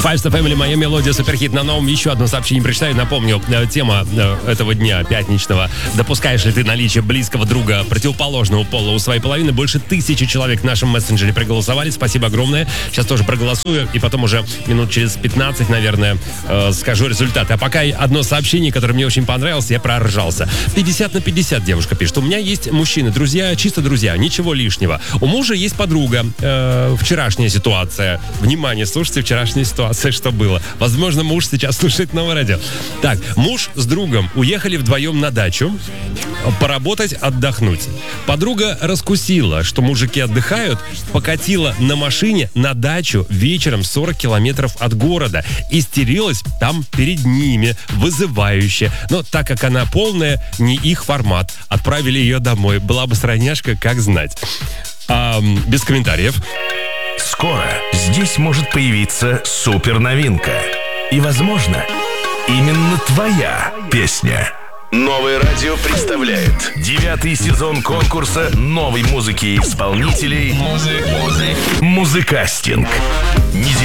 Five Star Family, моя мелодия, суперхит на новом. Еще одно сообщение прочитаю. Напомню, тема этого дня, пятничного. Допускаешь ли ты наличие близкого друга противоположного пола у своей половины? Больше 1000 человек в нашем мессенджере проголосовали. Спасибо огромное. Сейчас тоже проголосую. И потом уже минут через 15, наверное, скажу результаты. А пока одно сообщение, которое мне очень понравилось, я проржался. 50/50 девушка пишет. У меня есть мужчины, друзья, чисто друзья, ничего лишнего. У мужа есть подруга. Вчерашняя ситуация. Внимание, слушайте, вчерашняя ситуация, что было. Возможно, муж сейчас слушает Новое радио. Так, муж с другом уехали вдвоем на дачу поработать, отдохнуть. Подруга раскусила, что мужики отдыхают, покатила на машине на дачу вечером 40 километров от города. Истерилась там перед ними, вызывающе. Но так как она полная, не их формат. Отправили ее домой. Была бы сраняшка, как знать. Без комментариев. Скоро здесь может появиться суперновинка. И, возможно, именно твоя песня. Новое радио представляет 9-й сезон конкурса новой музыки и исполнителей «Музыкастинг».